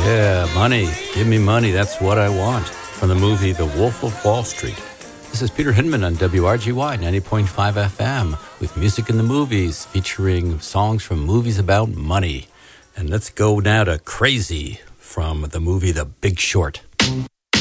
Yeah, money. Give me money. That's what I want. From the movie The Wolf of Wall Street. This is Peter Hinman on WRGY 90.5 FM with Music in the Movies, featuring songs from movies about money. And let's go now to Crazy from the movie The Big Short.